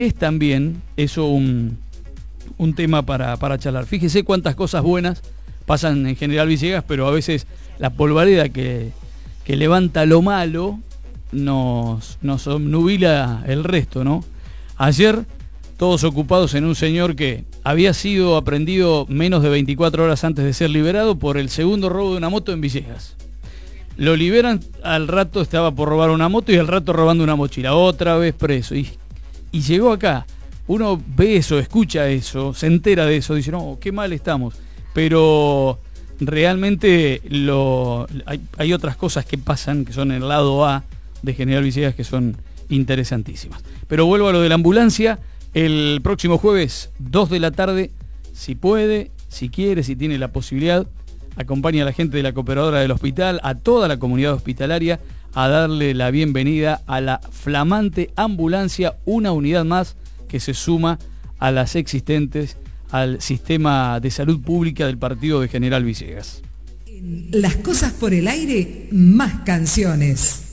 Es también eso un tema para charlar. Fíjese cuántas cosas buenas pasan en General Villegas, pero a veces la polvareda que levanta lo malo nos obnubila el resto, ¿no? Ayer, todos ocupados en un señor que había sido aprehendido menos de 24 horas antes de ser liberado por el segundo robo de una moto en Villegas. Lo liberan, al rato estaba por robar una moto y al rato robando una mochila. Otra vez preso. Y llegó acá. Uno ve eso, escucha eso, se entera de eso, dice, no, qué mal estamos. Pero realmente hay otras cosas que pasan, que son el lado A de General Villegas, que son interesantísimas. Pero vuelvo a lo de la ambulancia. El próximo jueves, 2 de la tarde, si puede, si quiere, si tiene la posibilidad, acompaña a la gente de la Cooperadora del Hospital, a toda la comunidad hospitalaria, a darle la bienvenida a la flamante ambulancia, una unidad más que se suma a las existentes al sistema de salud pública del partido de General Villegas. Las cosas por el aire, más canciones.